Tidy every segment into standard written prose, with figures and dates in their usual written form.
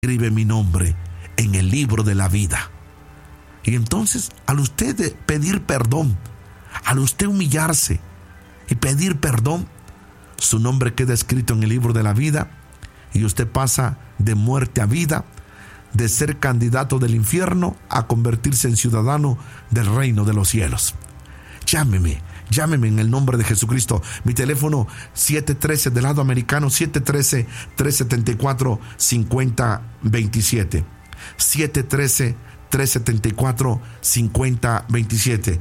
escribe mi nombre en el libro de la vida. Y entonces, al usted pedir perdón, al usted humillarse y pedir perdón, su nombre queda escrito en el libro de la vida y usted pasa de muerte a vida, de ser candidato del infierno a convertirse en ciudadano del reino de los cielos. Llámeme en el nombre de Jesucristo. Mi teléfono 713 del lado americano, 713-374-5027. 713-374-5027.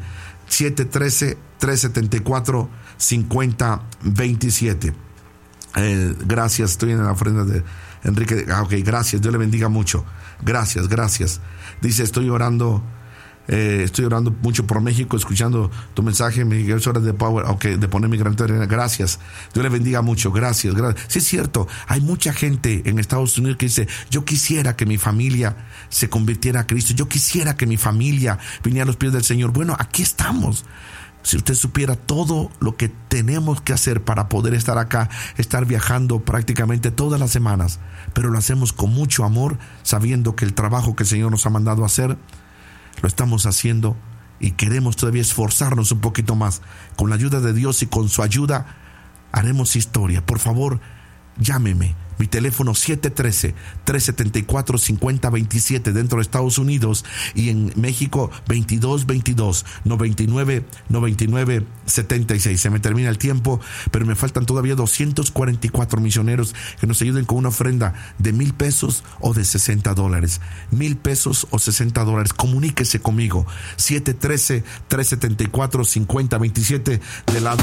713-374-5027. Gracias, estoy en la ofrenda de Enrique. Ok, gracias, Dios le bendiga mucho. Gracias. Dice, estoy orando mucho por México, escuchando tu mensaje. Me dice, es hora de power, de poner mi granito de arena. Gracias, Dios le bendiga mucho. Gracias. Sí, es cierto, hay mucha gente en Estados Unidos que dice, yo quisiera que mi familia se convirtiera a Cristo, yo quisiera que mi familia viniera a los pies del Señor. Bueno, aquí estamos. Si usted supiera todo lo que tenemos que hacer para poder estar acá, estar viajando prácticamente todas las semanas, pero lo hacemos con mucho amor, sabiendo que el trabajo que el Señor nos ha mandado a hacer, lo estamos haciendo y queremos todavía esforzarnos un poquito más. Con la ayuda de Dios y con su ayuda haremos historia. Por favor, llámeme. Mi teléfono 713-374-5027 dentro de Estados Unidos, y en México 2222-99-99-76. Se me termina el tiempo, pero me faltan todavía 244 misioneros que nos ayuden con una ofrenda de $1,000 o de $60. $1,000 o $60. Comuníquese conmigo. 713-374-5027 del lado